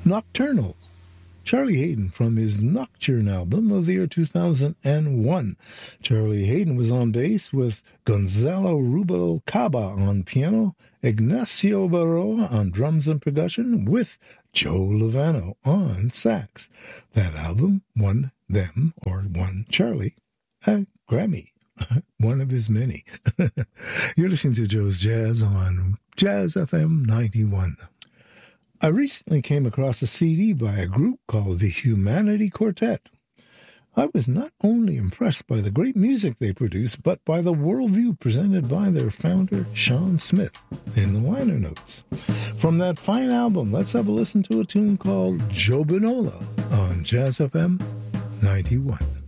Nocturnal, Charlie Haden from his Nocturne album of the year 2001. Charlie Haden was on bass with Gonzalo Rubalcaba on piano, Ignacio Baroa on drums and percussion, with Joe Lovano on sax. That album won Charlie a Grammy, one of his many. You're listening to Joe's Jazz on Jazz FM 91. I recently came across a CD by a group called the Humanity Quartet. I was not only impressed by the great music they produce, but by the worldview presented by their founder, Sean Smith, in the liner notes. From that fine album, let's have a listen to a tune called Joe Binola on Jazz FM 91.